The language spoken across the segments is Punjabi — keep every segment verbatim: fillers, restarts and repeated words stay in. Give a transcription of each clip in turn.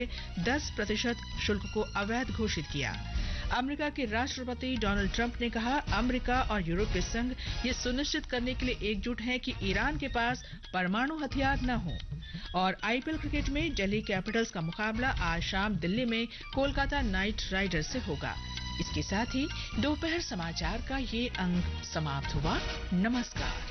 दस प्रतिशत शुल्क को अवैध घोषित किया। अमेरिका के राष्ट्रपति डोनाल्ड ट्रंप ने कहा, अमेरिका और यूरोपीय संघ ये सुनिश्चित करने के लिए एकजुट हैं कि ईरान के पास परमाणु हथियार न हो। और आईपीएल क्रिकेट में दिल्ली कैपिटल्स का मुकाबला आज शाम दिल्ली में कोलकाता नाइट राइडर्स से होगा। इसके साथ ही दोपहर समाचार का ये अंक समाप्त हुआ। नमस्कार।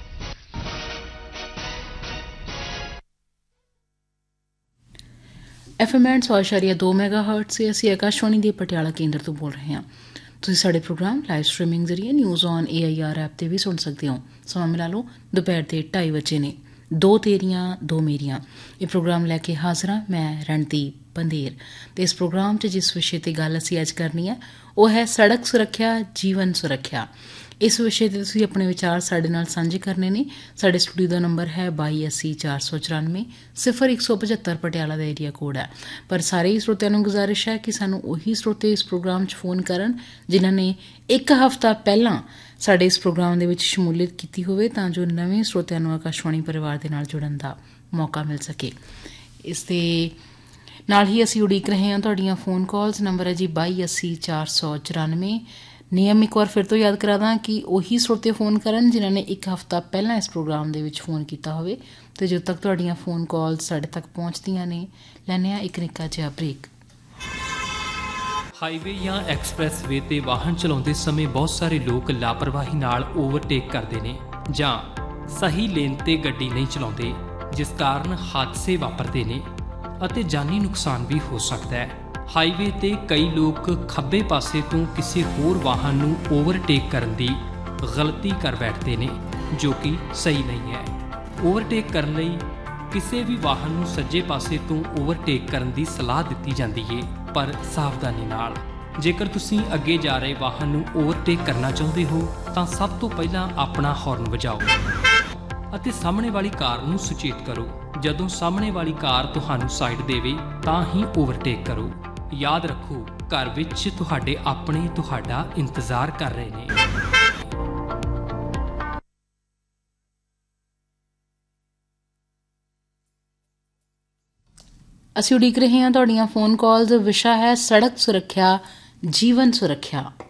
एफ एम सौ इशारिया दो मैगा हर्ट से ਅਸੀਂ ਆਕਾਸ਼ਵਾਣੀ ਦੇ ਪਟਿਆਲਾ ਕੇਂਦਰ ਤੋਂ ਬੋਲ ਰਹੇ ਹਾਂ। ਤੁਸੀਂ ਸਾਡੇ ਪ੍ਰੋਗਰਾਮ ਲਾਈਵ ਸਟ੍ਰੀਮਿੰਗ ਜ਼ਰੀਏ news on A I R app ਤੇ ਵੀ ਸੁਣ ਸਕਦੇ ਹੋ। ਸਮਾਂ ਮਿਲਾ ਲਓ ਦੁਪਹਿਰ ਦੇ ਢਾਈ ਵਜੇ ਨੇ। ਦੋ ਤੇਰੀਆਂ ਦੋ ਮੇਰੀਆਂ ਇਹ ਪ੍ਰੋਗਰਾਮ ਲੈ ਕੇ ਹਾਜ਼ਰ ਹਾਂ ਮੈਂ ਰਣਦੀਪ ਬੰਦੇਰ। ਤੇ ਇਸ ਪ੍ਰੋਗਰਾਮ 'ਚ ਜਿਸ ਵਿਸ਼ੇ ਤੇ ਗੱਲ ਅਸੀਂ ਅੱਜ ਕਰਨੀ ਹੈ ਉਹ ਹੈ ਸੜਕ ਸੁਰੱਖਿਆ ਜੀਵਨ ਸੁਰੱਖਿਆ। ਇਸ ਵਿਸ਼ੇ ਤੇ ਤੁਸੀਂ ਆਪਣੇ ਵਿਚਾਰ ਸਾਡੇ ਨਾਲ ਸਾਂਝੇ ਕਰਨੇ ਨੇ। ਸਾਡੇ ਸਟੂਡੀਓ ਦਾ ਨੰਬਰ ਹੈ ਬਾਈ ਅੱਸੀ ਚਾਰ ਸੌ ਚੁਰਾਨਵੇਂ ਸਿਫਰ ਇੱਕ ਸੌ ਪਝੱਤਰ ਪਟਿਆਲਾ ਦਾ ਏਰੀਆ ਕੋਡ ਹੈ। ਪਰ ਸਾਰੇ ਹੀ ਸਰੋਤਿਆਂ ਨੂੰ ਗੁਜ਼ਾਰਿਸ਼ ਹੈ ਕਿ ਸਾਨੂੰ ਉਹੀ ਸਰੋਤੇ ਇਸ ਪ੍ਰੋਗਰਾਮ 'ਚ ਫੋਨ ਕਰਨ ਜਿਨ੍ਹਾਂ ਨੇ ਇੱਕ ਹਫ਼ਤਾ ਪਹਿਲਾਂ ਸਾਡੇ ਇਸ ਪ੍ਰੋਗਰਾਮ ਦੇ ਵਿੱਚ ਸ਼ਮੂਲੀਅਤ ਕੀਤੀ ਹੋਵੇ, ਤਾਂ ਜੋ ਨਵੇਂ ਸਰੋਤਿਆਂ ਨੂੰ ਆਕਾਸ਼ਵਾਣੀ ਪਰਿਵਾਰ ਦੇ ਨਾਲ ਜੁੜਨ ਦਾ ਮੌਕਾ ਮਿਲ ਸਕੇ। ਇਸ ਦੇ ਨਾਲ ਹੀ ਅਸੀਂ ਉਡੀਕ ਰਹੇ ਹਾਂ ਤੁਹਾਡੀਆਂ ਫੋਨ ਕਾਲਸ। ਨੰਬਰ ਹੈ ਜੀ ਬਾਈ ਅੱਸੀ ਚਾਰ ਸੌ ਚੁਰਾਨਵੇਂ। ਨਿਯਮ ਇੱਕ ਵਾਰ ਫਿਰ ਤੋਂ ਯਾਦ ਕਰਾ ਦਾਂ ਕਿ ਉਹੀ ਸਰੋਤੇ ਫੋਨ ਕਰਨ ਜਿਨ੍ਹਾਂ ਨੇ ਇੱਕ ਹਫ਼ਤਾ ਪਹਿਲਾਂ ਇਸ ਪ੍ਰੋਗਰਾਮ ਦੇ ਵਿੱਚ ਫੋਨ ਕੀਤਾ ਹੋਵੇ। ਅਤੇ ਜਦੋਂ ਤੱਕ ਤੁਹਾਡੀਆਂ ਫੋਨ ਕਾਲਸ ਸਾਡੇ ਤੱਕ ਪਹੁੰਚਦੀਆਂ ਨੇ, ਲੈਂਦੇ ਹਾਂ ਇੱਕ ਨਿੱਕਾ ਜਿਹਾ ਬ੍ਰੇਕ। ਹਾਈਵੇ ਜਾਂ ਐਕਸਪ੍ਰੈਸ ਵੇ ਤੇ ਵਾਹਨ ਚਲਾਉਂਦੇ ਸਮੇਂ ਬਹੁਤ ਸਾਰੇ ਲੋਕ ਲਾਪਰਵਾਹੀ ਨਾਲ ਓਵਰਟੇਕ ਕਰਦੇ ਨੇ ਜਾਂ ਸਹੀ ਲੇਨ ਤੇ ਗੱਡੀ ਨਹੀਂ ਚਲਾਉਂਦੇ, ਜਿਸ ਕਾਰਨ ਹਾਦਸੇ ਵਾਪਰਦੇ ਨੇ ਅਤੇ ਜਾਨੀ ਨੁਕਸਾਨ ਵੀ ਹੋ ਸਕਦਾ ਹੈ। ਹਾਈਵੇ ਤੇ ਕਈ ਲੋਕ ਖੱਬੇ ਪਾਸੇ ਤੋਂ ਕਿਸੇ ਹੋਰ ਵਾਹਨ ਨੂੰ ਓਵਰਟੇਕ ਕਰਨ ਦੀ ਗਲਤੀ ਕਰ ਬੈਠਦੇ ਨੇ, ਜੋ ਕਿ ਸਹੀ ਨਹੀਂ ਹੈ। ਓਵਰਟੇਕ ਕਰਨ ਲਈ ਕਿਸੇ ਵੀ ਵਾਹਨ ਨੂੰ ਸੱਜੇ ਪਾਸੇ ਤੋਂ ਓਵਰਟੇਕ ਕਰਨ ਦੀ ਸਲਾਹ ਦਿੱਤੀ ਜਾਂਦੀ ਹੈ, ਪਰ ਸਾਵਧਾਨੀ ਨਾਲ। ਜੇਕਰ ਤੁਸੀਂ ਅੱਗੇ ਜਾ ਰਹੇ ਵਾਹਨ ਨੂੰ ਓਵਰਟੇਕ ਕਰਨਾ ਚਾਹੁੰਦੇ ਹੋ ਤਾਂ ਸਭ ਤੋਂ ਪਹਿਲਾਂ ਆਪਣਾ ਹਾਰਨ ਵਜਾਓ ਅਤੇ ਸਾਹਮਣੇ ਵਾਲੀ ਕਾਰ ਨੂੰ ਸੁਚੇਤ ਕਰੋ। ਜਦੋਂ ਸਾਹਮਣੇ ਵਾਲੀ ਕਾਰ ਤੁਹਾਨੂੰ ਸਾਈਡ ਦੇਵੇ ਤਾਂ ਹੀ ਓਵਰਟੇਕ ਕਰੋ। ਯਾਦ ਰੱਖੋ, ਘਰ ਵਿੱਚ ਤੁਹਾਡੇ ਆਪਣੇ ਤੁਹਾਡਾ ਇੰਤਜ਼ਾਰ ਕਰ ਰਹੇ ਨੇ। ਅਸੀਂ ਉਡੀਕ ਰਹੇ ਹਾਂ ਤੁਹਾਡੀਆਂ ਫੋਨ ਕਾਲਸ। ਵਿਸ਼ਾ ਹੈ ਸੜਕ ਸੁਰੱਖਿਆ ਜੀਵਨ ਸੁਰੱਖਿਆ।